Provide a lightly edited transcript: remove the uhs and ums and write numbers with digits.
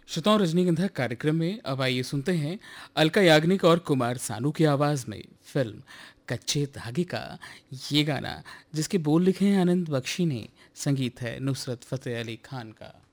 श्रोताओं, रजनीगंधा कार्यक्रम में अब आइए सुनते हैं अलका याग्निक और कुमार सानू की आवाज में फिल्म कच्चे धागे का ये गाना, जिसके बोल लिखे हैं आनंद बख्शी ने, संगीत है नुसरत फतेह अली खान का।